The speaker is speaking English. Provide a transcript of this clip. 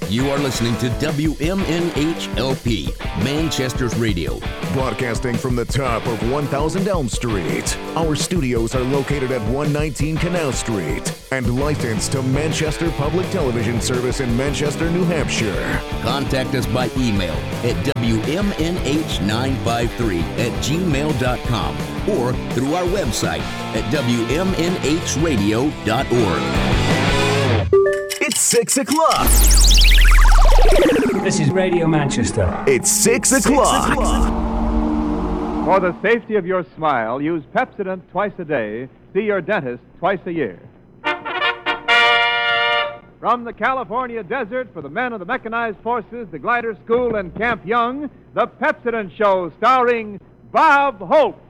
You are listening to WMNH-LP, Manchester's radio. Broadcasting from the top of 1000 Elm Street. Our studios are located at 119 Canal Street and licensed to Manchester Public Television Service in Manchester, New Hampshire. Contact us by email at WMNH953@gmail.com or through our website at WMNHradio.org. It's 6 o'clock. This is Radio Manchester. It's 6 o'clock. For the safety of your smile, use Pepsodent twice a day. See your dentist twice a year. From the California desert for the men of the mechanized forces, the glider school, and Camp Young, the Pepsodent Show starring Bob Hope.